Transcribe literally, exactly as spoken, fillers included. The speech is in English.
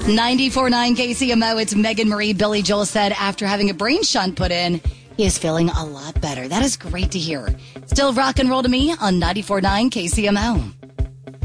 ninety-four point nine K C M O, it's Megan Marie. Billy Joel said after having a brain shunt put in, he is feeling a lot better. That is great to hear. Still rock and roll to me on ninety-four point nine K C M O.